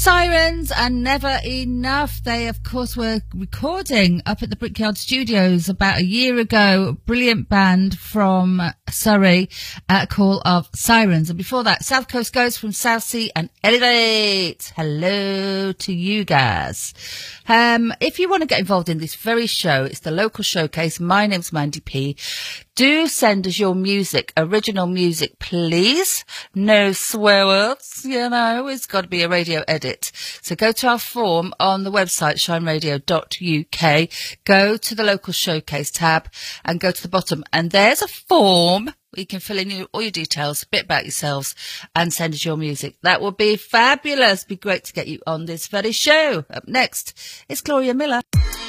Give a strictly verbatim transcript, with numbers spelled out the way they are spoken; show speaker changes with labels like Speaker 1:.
Speaker 1: Sirens and Never Enough. They, of course, were recording up at the Brickyard Studios about a year ago. Brilliant band from Surrey, uh, Call of Sirens. And before that, South Coast Ghost from Southsea and Elevate. Hello to you guys. Um, if you want to get involved in this very show, it's the local showcase. My name's Mandy P. Do send us your music, original music, please. No swear words, you know, it's got to be a radio edit. So go to our form on the website, shine radio dot U K. Go to the local showcase tab and go to the bottom. And there's a form. You can fill in your, all your details, a bit about yourselves, and send us your music. That would be fabulous. Be great to get you on this very show. Up next, it's Gloria Miller.